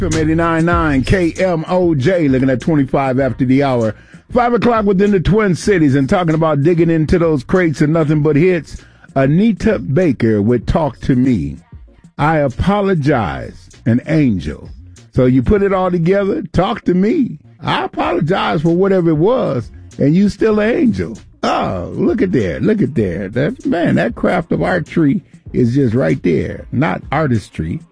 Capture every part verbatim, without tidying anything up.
From eighty-nine point nine K M O J, looking at twenty-five after the hour. Five o'clock within the Twin Cities, and talking about digging into those crates and nothing but hits. Anita Baker would Talk to Me. I apologize, an angel. So you put it all together, talk to me. I apologize for whatever it was, and you still an angel. Oh, look at there, look at there. That man, that craft of artistry is just right there, not artistry.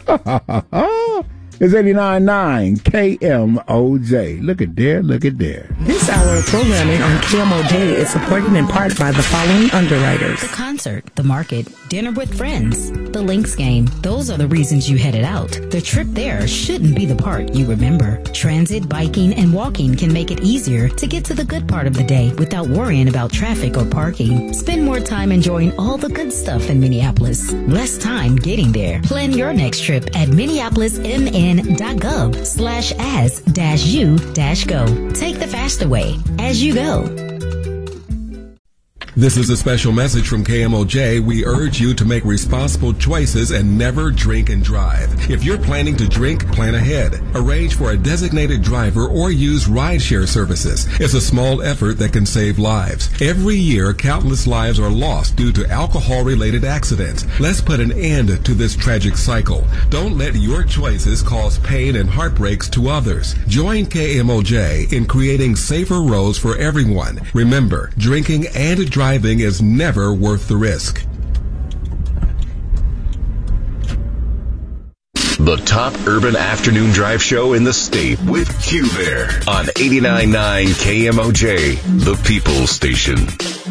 It's eighty-nine point nine K M O J. Look at there, look at there. This hour of programming on K M O J is supported in part by the following underwriters. The concert, the market, dinner with friends, the Lynx game. Those are the reasons you headed out. The trip there shouldn't be the part you remember. Transit, biking, and walking can make it easier to get to the good part of the day without worrying about traffic or parking. Spend more time enjoying all the good stuff in Minneapolis. Less time getting there. Plan your next trip at Minneapolis M N dot gov slash as dash you dash go. Take the fast away as you go. This is a special message from K M O J. We urge you to make responsible choices and never drink and drive. If you're planning to drink, plan ahead. Arrange for a designated driver or use rideshare services. It's a small effort that can save lives. Every year, countless lives are lost due to alcohol-related accidents. Let's put an end to this tragic cycle. Don't let your choices cause pain and heartbreaks to others. Join K M O J in creating safer roads for everyone. Remember, drinking and driving Driving is never worth the risk. The top urban afternoon drive show in the state with Q Bear on eighty-nine point nine K M O J, the People's Station.